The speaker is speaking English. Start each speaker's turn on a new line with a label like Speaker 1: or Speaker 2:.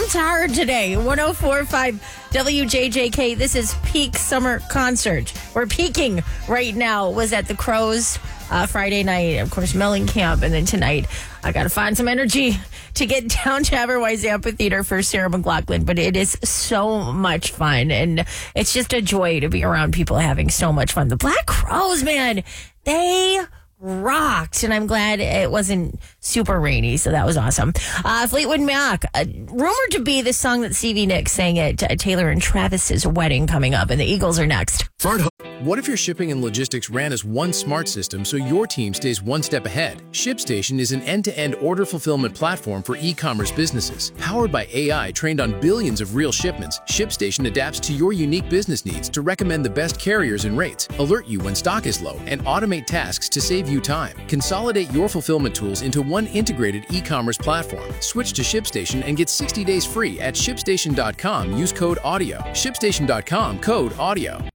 Speaker 1: I'm tired today. 104.5 WJJK. This is Peak Summer Concert. We're peaking right now. Was at the Crows Friday night. Of course, Mellencamp. And then tonight, I got to find some energy to get down to Aberwise Amphitheater for Sarah McLachlan. But it is so much fun. And it's just a joy to be around people having so much fun. The Black Crowes, man, they rocked, and I'm glad it wasn't super rainy, so that was awesome. Fleetwood Mac, rumored to be the song that Stevie Nicks sang at Taylor and Travis's wedding coming up, and the Eagles are next.
Speaker 2: What if your shipping and logistics ran as one smart system so your team stays one step ahead? ShipStation is an end-to-end order fulfillment platform for e-commerce businesses. Powered by AI trained on billions of real shipments, ShipStation adapts to your unique business needs to recommend the best carriers and rates, alert you when stock is low, and automate tasks to save you time. Consolidate your fulfillment tools into one integrated e-commerce platform. Switch to ShipStation and get 60 days free at ShipStation.com. Use code AUDIO. ShipStation.com, code AUDIO.